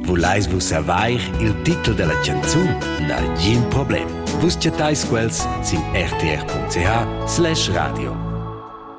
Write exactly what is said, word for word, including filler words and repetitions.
Vulais vus savair il titolo della canzun? Na, gin problem. Vus chattais quels sin r t r punct c h slash radio.